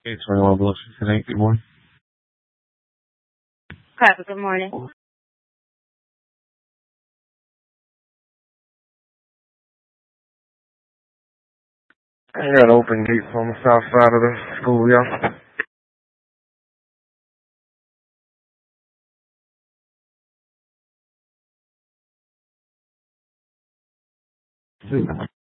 Hey, 21 Bluffs today. Good morning. Hi, good morning. I got open gates on the south side of the schoolyard.